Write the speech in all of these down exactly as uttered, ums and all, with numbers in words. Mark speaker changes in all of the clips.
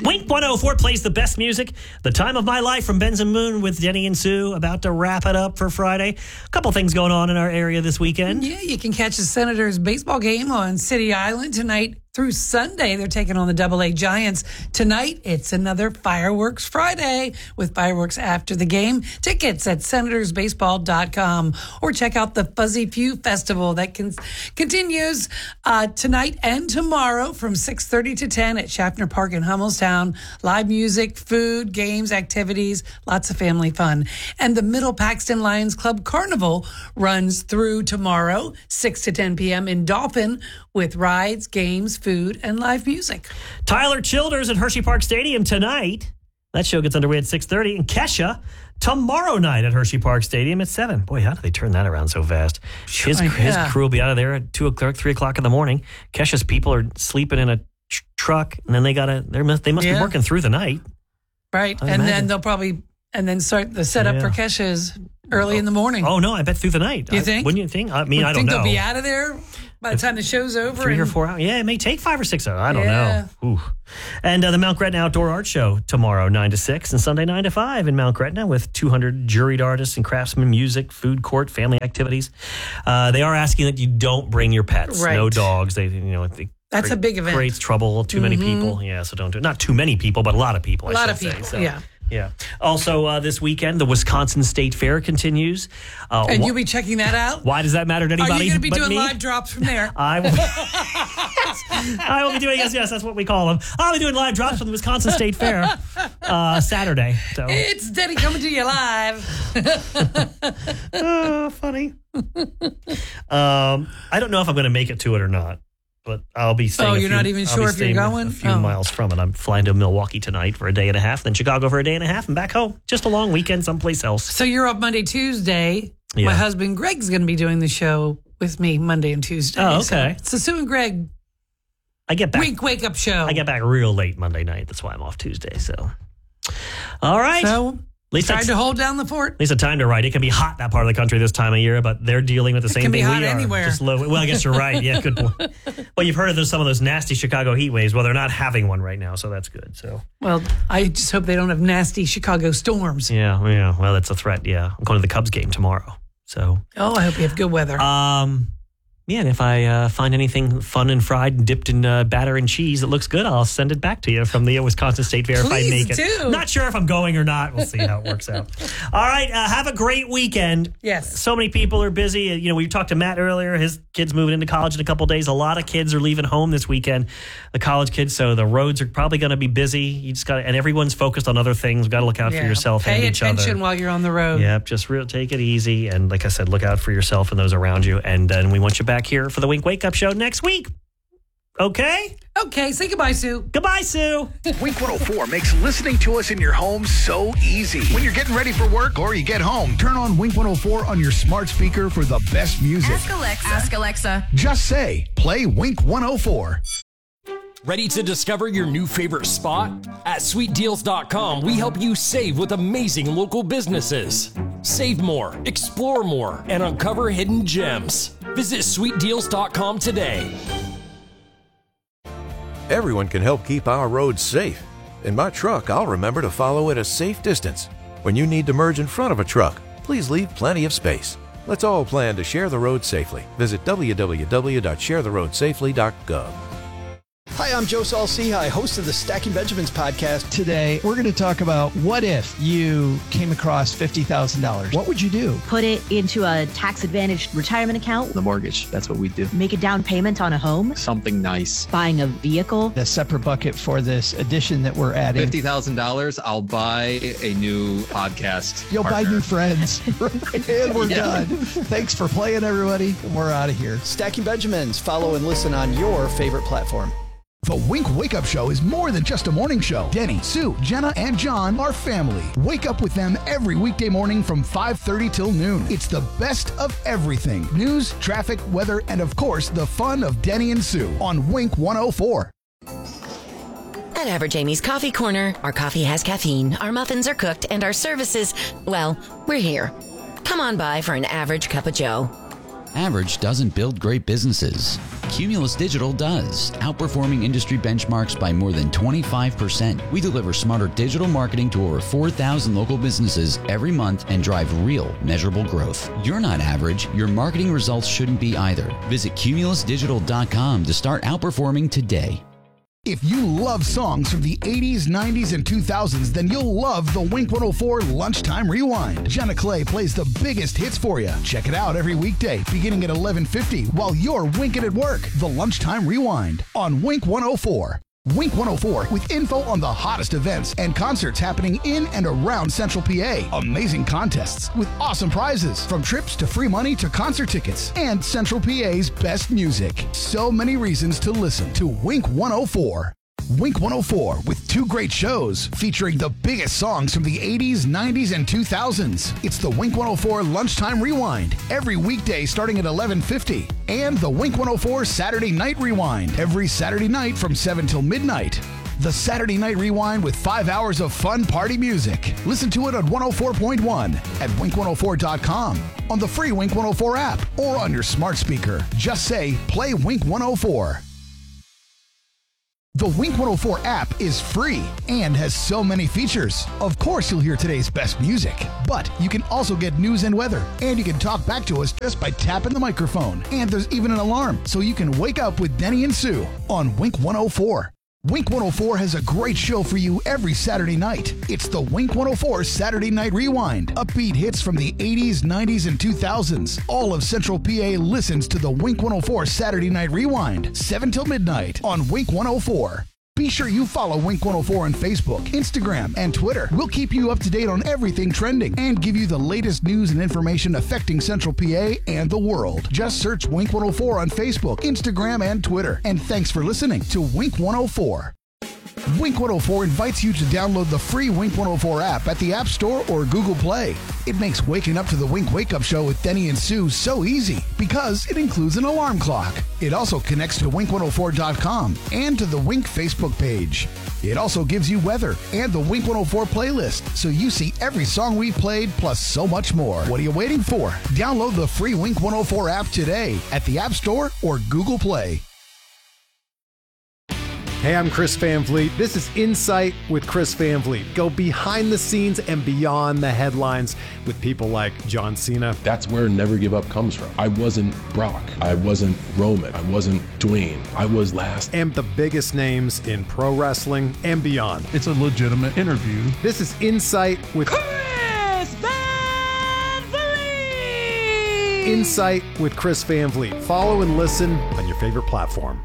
Speaker 1: Wink one oh four plays the best music. The Time of My Life from Benz and Moon with Denny and Sue. About to wrap it up for Friday. A couple things going on in our area this weekend.
Speaker 2: Yeah, you can catch the Senators baseball game on City Island tonight through Sunday. They're taking on the Double A Giants. Tonight, it's another Fireworks Friday with fireworks after the game. Tickets at senators baseball dot com or check out the Fuzzy Few Festival that can, continues uh, tonight and tomorrow from six thirty to ten at Schaffner Park in Hummelstown. Live music, food, games, activities, lots of family fun. And the Middle Paxton Lions Club Carnival runs through tomorrow, six to ten p.m. in Dolphin with rides, games, food, and live music.
Speaker 1: Tyler Childers at Hershey Park Stadium tonight. That show gets underway at six thirty. And Kesha tomorrow night at Hershey Park Stadium at seven. Boy, how do they turn that around so fast? His,
Speaker 2: Yeah.
Speaker 1: his crew will be out of there at two o'clock, three o'clock in the morning. Kesha's people are sleeping in a tr- truck, and then they gotta. They must. They must
Speaker 2: Yeah.
Speaker 1: be working through the night.
Speaker 2: Right.
Speaker 1: I
Speaker 2: And
Speaker 1: imagine.
Speaker 2: then they'll probably, and then start the setup
Speaker 1: Yeah.
Speaker 2: for Kesha's early in the morning.
Speaker 1: Oh no, I bet through the night.
Speaker 2: You
Speaker 1: I-
Speaker 2: think?
Speaker 1: Wouldn't you think? I mean,
Speaker 2: I
Speaker 1: I don't
Speaker 2: think
Speaker 1: know.
Speaker 2: they'll be out of there by the time the show's over.
Speaker 1: Three or
Speaker 2: and-
Speaker 1: four hours. Yeah, it may take five or six hours. I don't
Speaker 2: Yeah.
Speaker 1: know. Ooh. And uh, the Mount Gretna Outdoor Art Show tomorrow, nine to six, and Sunday, nine to five in Mount Gretna with two hundred juried artists and craftsmen, music, food court, family activities. Uh, they are asking that you don't bring your pets.
Speaker 2: Right.
Speaker 1: No dogs. They, you know, they
Speaker 2: That's a big event.
Speaker 1: Creates trouble. Too many people. Yeah, so don't do it. Not too many people, but a lot of people.
Speaker 2: A
Speaker 1: I
Speaker 2: lot
Speaker 1: should
Speaker 2: of
Speaker 1: say.
Speaker 2: people,
Speaker 1: So,
Speaker 2: yeah.
Speaker 1: Yeah. Also, uh, this weekend, the Wisconsin State Fair continues. Uh,
Speaker 2: And
Speaker 1: wh-
Speaker 2: you'll be checking that out?
Speaker 1: why does that matter to
Speaker 2: Are
Speaker 1: anybody
Speaker 2: you going to be
Speaker 1: but
Speaker 2: doing
Speaker 1: me?
Speaker 2: live drops from there?
Speaker 1: I will, I will be doing, yes, yes, that's what we call them. I'll be doing live drops from the Wisconsin State Fair uh, Saturday. So,
Speaker 2: It's Denny coming to you live.
Speaker 1: oh, funny. um, I don't know if I'm going to make it to it or not, but I'll be staying.
Speaker 2: Oh,
Speaker 1: a
Speaker 2: you're
Speaker 1: few-
Speaker 2: not even
Speaker 1: I'll
Speaker 2: sure
Speaker 1: be
Speaker 2: if you're
Speaker 1: staying
Speaker 2: going?
Speaker 1: A few
Speaker 2: Oh.
Speaker 1: miles from it. I'm flying to Milwaukee tonight for a day and a half, then Chicago for a day and a half, and back home. Just a long weekend someplace else.
Speaker 2: So you're up Monday, Tuesday.
Speaker 1: Yeah.
Speaker 2: My husband Greg's going to be doing the show with me Monday and Tuesday.
Speaker 1: Oh,
Speaker 2: So
Speaker 1: okay.
Speaker 2: it's the Sue and Greg
Speaker 1: I get back.
Speaker 2: Wink Wake Up Show.
Speaker 1: I get back real late Monday night. That's why I'm off Tuesday. So, all right.
Speaker 2: So,
Speaker 1: At least
Speaker 2: trying
Speaker 1: that's-
Speaker 2: to hold down the fort.
Speaker 1: At least a time to write. It can be hot that part of the country this time of year, but they're dealing with the same
Speaker 2: can be
Speaker 1: thing
Speaker 2: hot
Speaker 1: we are.
Speaker 2: anywhere.
Speaker 1: Just low. Well, I guess you're right. Yeah, good point. Well, you've heard of those, some of those nasty Chicago heat waves. Well, they're not having one right now, so that's good. So
Speaker 2: Well, I just hope they don't have nasty Chicago storms.
Speaker 1: yeah, yeah. Well, that's a threat. Yeah, I'm going to the Cubs game tomorrow. So
Speaker 2: Oh, I hope you have good weather.
Speaker 1: um. Yeah, and if I uh, find anything fun and fried and dipped in uh, batter and cheese that looks good, I'll send it back to you from the Wisconsin State Fair if I
Speaker 2: Please
Speaker 1: make it.
Speaker 2: do.
Speaker 1: Not sure if I'm going or not. We'll see how it works out. All right, uh, have a great weekend.
Speaker 2: Yes.
Speaker 1: So many people are busy. You know, we talked to Matt earlier. His kid's moving into college in a couple days. A lot of kids are leaving home this weekend, the college kids. So the roads are probably going to be busy. You just got to, and everyone's focused on other things. Got to look out for
Speaker 2: Yeah.
Speaker 1: yourself
Speaker 2: Pay
Speaker 1: and each
Speaker 2: attention
Speaker 1: other.
Speaker 2: while you're on the road.
Speaker 1: Yep, just real, take it easy. And like I said, look out for yourself and those around you. And then we want you back here for the Wink Wake Up Show next week. Okay?
Speaker 2: Okay, say goodbye, Sue.
Speaker 1: Goodbye, Sue.
Speaker 3: Wink one oh four makes listening to us in your home so easy. When you're getting ready for work or you get home, turn on Wink one oh four on your smart speaker for the best music.
Speaker 4: Ask Alexa. Ask Alexa.
Speaker 3: Just say, play Wink one oh four.
Speaker 5: Ready to discover your new favorite spot? At sweet deals dot com, we help you save with amazing local businesses. Save more, explore more, and uncover hidden gems. Visit sweet deals dot com today.
Speaker 6: Everyone can help keep our roads safe. In my truck, I'll remember to follow at a safe distance. When you need to merge in front of a truck, please leave plenty of space. Let's all plan to share the road safely. Visit w w w dot share the road safely dot gov.
Speaker 7: Hi, I'm Joe Saul-Sehy, host of the Stacking Benjamins podcast.
Speaker 8: Today, we're going to talk about what if you came across fifty thousand dollars? What would you do?
Speaker 9: Put it into a tax-advantaged retirement account.
Speaker 10: The mortgage, that's what we do.
Speaker 9: Make a down payment on a home.
Speaker 10: Something nice.
Speaker 9: Buying a vehicle.
Speaker 8: A separate bucket for this addition that we're adding.
Speaker 10: fifty thousand dollars, I'll buy a new podcast
Speaker 8: You'll
Speaker 10: partner.
Speaker 8: buy new friends. And we're
Speaker 10: Yeah.
Speaker 8: done. Thanks for playing, everybody. We're out of here.
Speaker 7: Stacking Benjamins. Follow and listen on your favorite platform.
Speaker 3: The Wink Wake Up Show is more than just a morning show. Denny, Sue, Jenna, and John are family. Wake up with them every weekday morning from five thirty till noon. It's the best of everything. News, traffic, weather, and of course, the fun of Denny and Sue on Wink one oh four.
Speaker 11: At Average Amy's Coffee Corner, our coffee has caffeine, our muffins are cooked, and our services, well, we're here. Come on by for an average cup of joe.
Speaker 12: Average doesn't build great businesses.
Speaker 4: Cumulus Digital does, outperforming industry benchmarks by more than twenty-five percent. We deliver smarter digital marketing to over four thousand local businesses every month and drive real, measurable growth. You're not average. Your marketing results shouldn't be either. Visit cumulus digital dot com to start outperforming today.
Speaker 3: If you love songs from the eighties, nineties, and two thousands, then you'll love the Wink one oh four Lunchtime Rewind. Jenna Clay plays the biggest hits for you. Check it out every weekday, beginning at eleven fifty, while you're winking at work. The Lunchtime Rewind on Wink one oh four. Wink one oh four with info on the hottest events and concerts happening in and around Central P A. Amazing contests with awesome prizes, from trips to free money to concert tickets, and Central P A's best music. So many reasons to listen to Wink one oh four. Wink one oh four with two great shows featuring the biggest songs from the eighties, nineties, and two thousands. It's the Wink one oh four Lunchtime Rewind every weekday starting at eleven fifty, and the Wink one oh four Saturday Night Rewind every Saturday night from seven till midnight. The Saturday Night Rewind with five hours of fun party music. Listen to it on one oh four point one at wink one oh four dot com, on the free Wink one oh four app, or on your smart speaker. Just say, play Wink one oh four. The Wink one oh four app is free and has so many features. Of course, you'll hear today's best music, but you can also get news and weather, and you can talk back to us just by tapping the microphone. And there's even an alarm, so you can wake up with Denny and Sue on Wink one oh four. Wink one oh four has a great show for you every Saturday night. It's the Wink one oh four Saturday Night Rewind. Upbeat hits from the eighties, nineties, and two thousands. All of Central P A listens to the Wink one oh four Saturday Night Rewind, seven till midnight on Wink one oh four. Be sure you follow Wink one oh four on Facebook, Instagram, and Twitter. We'll keep you up to date on everything trending and give you the latest news and information affecting Central P A and the world. Just search Wink one oh four on Facebook, Instagram, and Twitter. And thanks for listening to Wink one oh four. Wink one oh four invites you to download the free Wink one oh four app at the App Store or Google Play. It makes waking up to the Wink Wake Up Show with Denny and Sue so easy because it includes an alarm clock. It also connects to wink one oh four dot com and to the Wink Facebook page. It also gives you weather and the Wink one oh four playlist, so you see every song we've played plus so much more. What are you waiting for? Download the free Wink one oh four app today at the App Store or Google Play.
Speaker 12: Hey, I'm Chris Van Vliet. This is Insight with Chris Van Vliet. Go behind the scenes and beyond the headlines with people like John Cena.
Speaker 13: That's where Never Give Up comes from. I wasn't Brock. I wasn't Roman. I wasn't Dwayne. I was last.
Speaker 12: And the biggest names in pro wrestling and beyond.
Speaker 14: It's a legitimate interview.
Speaker 12: This is Insight with
Speaker 15: Chris Van Vliet.
Speaker 12: Insight with Chris Van Vliet. Follow and listen on your favorite platform.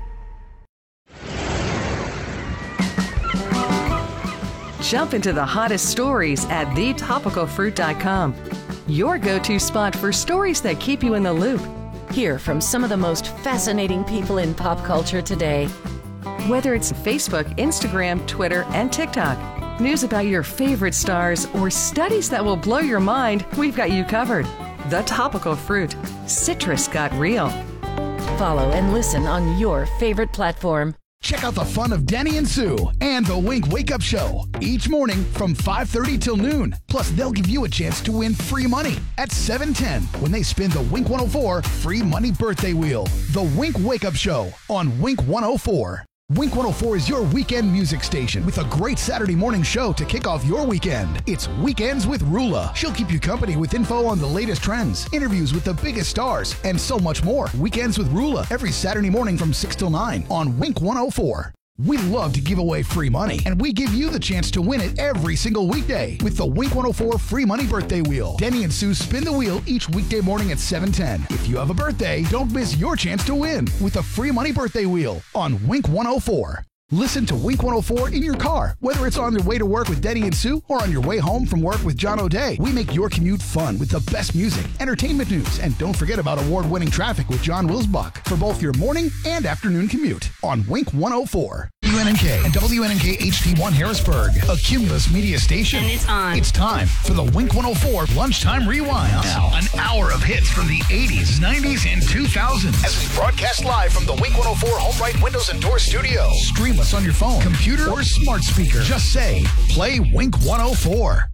Speaker 16: Jump into the hottest stories at the topical fruit dot com. Your go-to spot for stories that keep you in the loop.
Speaker 11: Hear from some of the most fascinating people in pop culture today.
Speaker 16: Whether it's Facebook, Instagram, Twitter, and TikTok, news about your favorite stars, or studies that will blow your mind, we've got you covered. The Topical Fruit. Citrus got real.
Speaker 11: Follow and listen on your favorite platform.
Speaker 3: Check out the fun of Denny and Sue and the Wink Wake Up Show each morning from five thirty till noon. Plus, they'll give you a chance to win free money at seven ten when they spin the Wink one oh four Free Money Birthday Wheel. The Wink Wake Up Show on Wink one oh four. Wink one oh four is your weekend music station with a great Saturday morning show to kick off your weekend. It's Weekends with Rula. She'll keep you company with info on the latest trends, interviews with the biggest stars, and so much more. Weekends with Rula every Saturday morning from six till nine on Wink one oh four. We love to give away free money, and we give you the chance to win it every single weekday with the Wink one oh four Free Money Birthday Wheel. Denny and Sue spin the wheel each weekday morning at seven ten. If you have a birthday, don't miss your chance to win with the Free Money Birthday Wheel on Wink one oh four. Listen to Wink one oh four in your car, whether it's on your way to work with Denny and Sue or on your way home from work with John O'Day. We make your commute fun with the best music, entertainment news, and don't forget about award-winning traffic with John Wilsbach for both your morning and afternoon commute on Wink one oh four. W N N K and W N N K H D one Harrisburg, a Cumulus media station.
Speaker 17: And it's on.
Speaker 3: It's time for the Wink one oh four Lunchtime Rewind. Now, an hour of hits from the eighties, nineties, and two thousands as we broadcast live from the Wink one oh four Home Right Windows and Door studio. Stream us on your phone, computer, or smart speaker. Just say, play Wink one oh four.